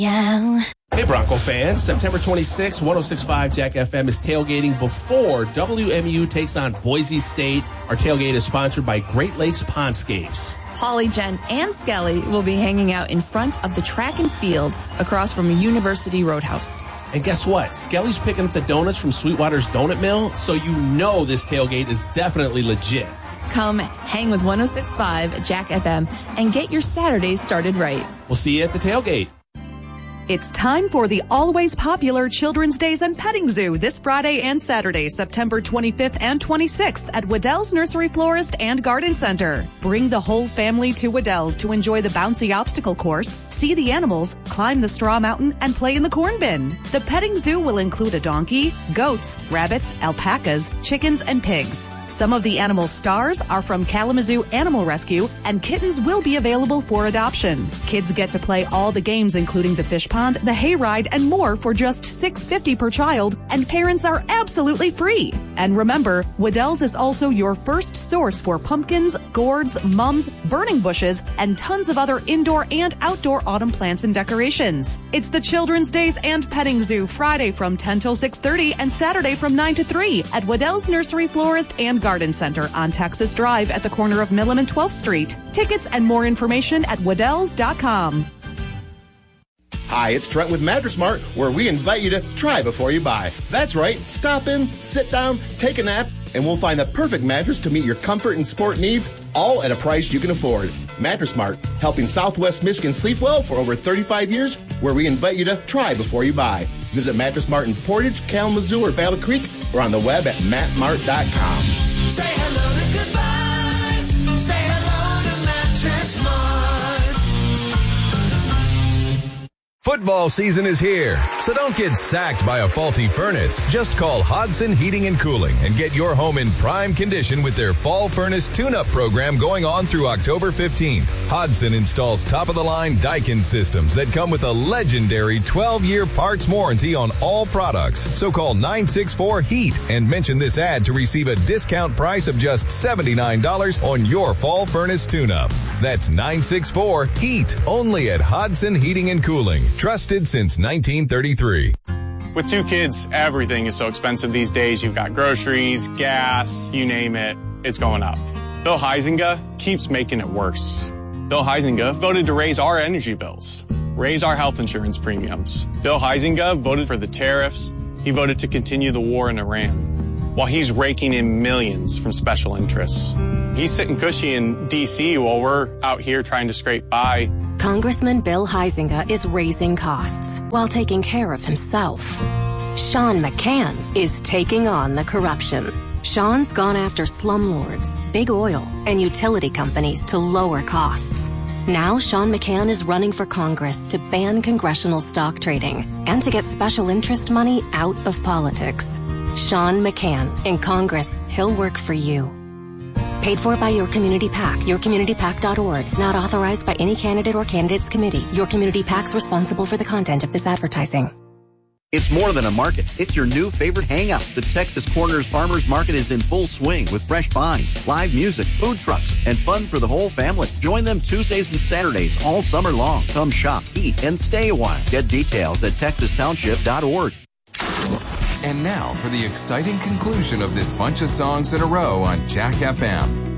Yeah. Hey, Bronco fans. September 26th, 106.5 Jack FM is tailgating before WMU takes on Boise State. Our tailgate is sponsored by Great Lakes Pondscapes. Holly, Jen, and Skelly will be hanging out in front of the track and field across from University Roadhouse. And guess what? Skelly's picking up the donuts from Sweetwater's Donut Mill, so you know this tailgate is definitely legit. Come hang with 106.5 Jack FM and get your Saturdays started right. We'll see you at the tailgate. It's time for the always popular Children's Days and Petting Zoo this Friday and Saturday, September 25th and 26th at Waddell's Nursery Florist and Garden Center. Bring the whole family to Waddell's to enjoy the bouncy obstacle course, see the animals, climb the straw mountain, and play in the corn bin. The petting zoo will include a donkey, goats, rabbits, alpacas, chickens, and pigs. Some of the animal stars are from Kalamazoo Animal Rescue, and kittens will be available for adoption. Kids get to play all the games, including the fish pond, the hayride, and more for just $6.50 per child, and parents are absolutely free. And remember, Waddell's is also your first source for pumpkins, gourds, mums, burning bushes, and tons of other indoor and outdoor autumn plants and decorations. It's the Children's Days and Petting Zoo, Friday from 10 till 6:30 and Saturday from 9 to 3 at Waddell's Nursery Florist and Garden Center on Texas Drive at the corner of Millen and 12th Street. Tickets and more information at Waddells.com. Hi, it's Trent with Mattress Mart, where we invite you to try before you buy. That's right. Stop in, sit down, take a nap, and we'll find the perfect mattress to meet your comfort and sport needs, all at a price you can afford. Mattress Mart, helping Southwest Michigan sleep well for over 35 years, where we invite you to try before you buy. Visit Mattress Mart in Portage, Kalamazoo, or Battle Creek, or on the web at mattmart.com. Say hello to goodbyes. Say hello to Mattress Mart. Football season is here, so don't get sacked by a faulty furnace. Just call Hodson Heating and Cooling and get your home in prime condition with their Fall Furnace Tune-Up program going on through October 15th. Hodson installs top-of-the-line Daikin systems that come with a legendary 12-year parts warranty on all products. So call 964-HEAT and mention this ad to receive a discount price of just $79 on your Fall Furnace Tune-Up. That's 964-HEAT, only at Hodson Heating and Cooling. Trusted since 1933. With 2 kids, everything is so expensive these days. You've got groceries, gas, you name it, it's going up. Bill Huizenga keeps making it worse. Bill Huizenga voted to raise our energy bills, raise our health insurance premiums. Bill Huizenga voted for the tariffs. He voted to continue the war in Iran, while he's raking in millions from special interests. He's sitting cushy in D.C. while we're out here trying to scrape by. Congressman Bill Huizenga is raising costs while taking care of himself. Sean McCann is taking on the corruption. Sean's gone after slumlords, big oil, and utility companies to lower costs. Now Sean McCann is running for Congress to ban congressional stock trading and to get special interest money out of politics. Sean McCann. In Congress, he'll work for you. Paid for by Your Community PAC, yourcommunitypac.org. Not authorized by any candidate or candidates committee. Your Community PAC's responsible for the content of this advertising. It's more than a market. It's your new favorite hangout. The Texas Corners Farmers Market is in full swing with fresh finds, live music, food trucks, and fun for the whole family. Join them Tuesdays and Saturdays all summer long. Come shop, eat, and stay a while. Get details at texastownship.org. And now for the exciting conclusion of this bunch of songs in a row on Jack FM.